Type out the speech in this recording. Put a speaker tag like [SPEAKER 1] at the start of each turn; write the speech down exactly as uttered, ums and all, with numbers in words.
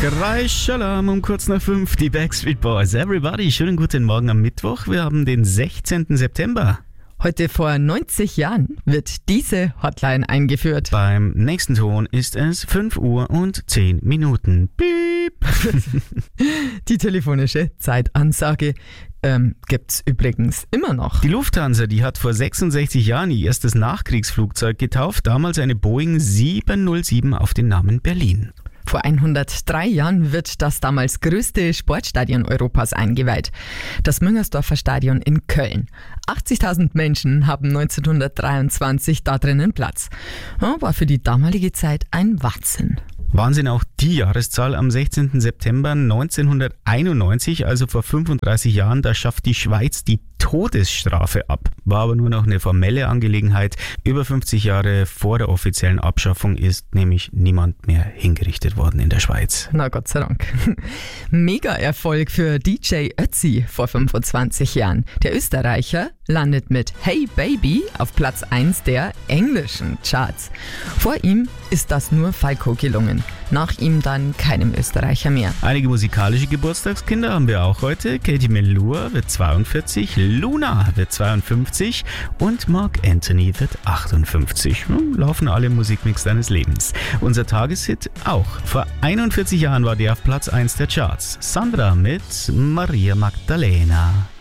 [SPEAKER 1] Kreischalam um kurz nach fünf, die Backstreet Boys. Everybody, schönen guten Morgen am Mittwoch. Wir haben den sechzehnten September.
[SPEAKER 2] Heute vor neunzig Jahren wird diese Hotline eingeführt.
[SPEAKER 1] Beim nächsten Ton ist es fünf Uhr und zehn Minuten. Piep.
[SPEAKER 2] Die telefonische Zeitansage ähm, gibt's übrigens immer noch.
[SPEAKER 1] Die Lufthansa, die hat vor sechsundsechzig Jahren ihr erstes Nachkriegsflugzeug getauft, damals eine Boeing sieben null sieben auf den Namen Berlin.
[SPEAKER 2] Vor hundertdrei Jahren wird das damals größte Sportstadion Europas eingeweiht. Das Müngersdorfer Stadion in Köln. achtzigtausend Menschen haben neunzehnhundertdreiundzwanzig da drinnen Platz. Ja, war für die damalige Zeit ein Wahnsinn.
[SPEAKER 1] Wahnsinn auch die Jahreszahl am sechzehnten September neunzehnhunderteinundneunzig, also vor fünfunddreißig Jahren, da schafft die Schweiz die Todesstrafe ab. War aber nur noch eine formelle Angelegenheit. Über fünfzig Jahre vor der offiziellen Abschaffung ist nämlich niemand mehr hingerichtet worden in der Schweiz.
[SPEAKER 2] Na Gott sei Dank. Mega-Erfolg für D J Ötzi vor fünfundzwanzig Jahren. Der Österreicher landet mit Hey Baby auf Platz eins der englischen Charts. Vor ihm ist das nur Falco gelungen. Nach ihm dann keinem Österreicher mehr.
[SPEAKER 1] Einige musikalische Geburtstagskinder haben wir auch heute. Katie Melua wird zweiundvierzig, Luna wird zweiundfünfzig und Mark Anthony wird achtundfünfzig. Hm, laufen alle im Musikmix deines Lebens. Unser Tageshit auch. Vor einundvierzig Jahren war der auf Platz eins der Charts. Sandra mit Maria Magdalena.